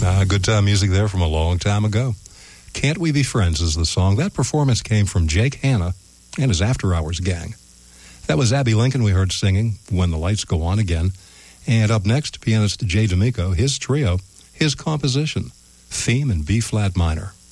Good time music there from a long time ago. Can't We Be Friends is the song. That performance came from Jake Hanna and his After Hours gang. That was Abby Lincoln we heard singing When the Lights Go On Again. And up next, pianist Jay D'Amico, his trio, his composition, Theme in B-flat minor.